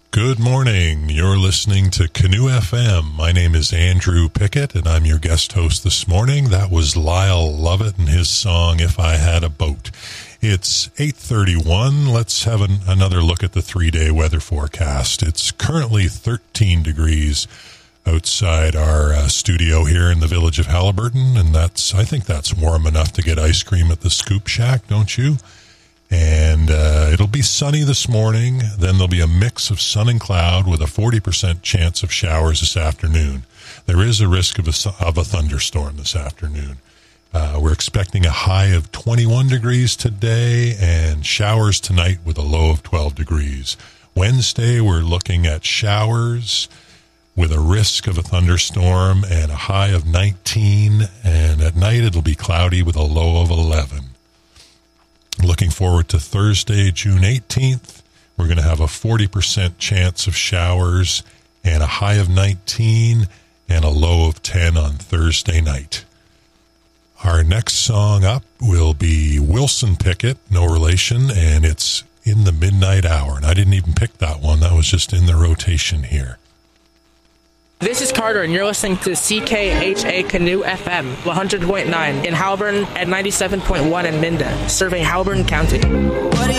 Good morning. You're listening to Canoe FM. My name is Andrew Pickett, and I'm your guest host this morning. That was Lyle Lovett and his song, If I Had a Boat. It's 8:31. Let's have another look at the 3-day weather forecast. It's currently 13 degrees outside our studio here in the village of Haliburton, and I think that's warm enough to get ice cream at the Scoop Shack, don't you? And it'll be sunny this morning. Then there'll be a mix of sun and cloud with a 40% chance of showers this afternoon. There is a risk of a thunderstorm this afternoon. We're expecting a high of 21 degrees today and showers tonight with a low of 12 degrees. Wednesday, we're looking at showers with a risk of a thunderstorm and a high of 19. And at night, it'll be cloudy with a low of 11. Looking forward to Thursday, June 18th. We're going to have a 40% chance of showers and a high of 19 and a low of 10 on Thursday night. Our next song up will be Wilson Pickett, no relation, and it's In the Midnight Hour. And I didn't even pick that one. That was just in the rotation here. This is Carter, and you're listening to CKHA Canoe FM, 100.9 in Haliburton and 97.1 in Minden, serving Haliburton County.